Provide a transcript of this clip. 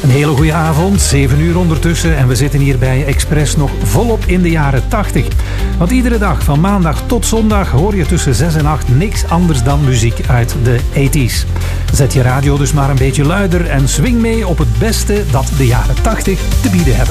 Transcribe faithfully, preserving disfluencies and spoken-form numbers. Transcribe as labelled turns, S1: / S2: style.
S1: Een hele goede avond, zeven uur ondertussen en we zitten hier bij Express nog volop in de jaren tachtig. Want iedere dag van maandag tot zondag hoor je tussen zes en acht niks anders dan muziek uit de tachtiger. Zet je radio dus maar een beetje luider en swing mee op het beste dat de jaren tachtig te bieden hebben.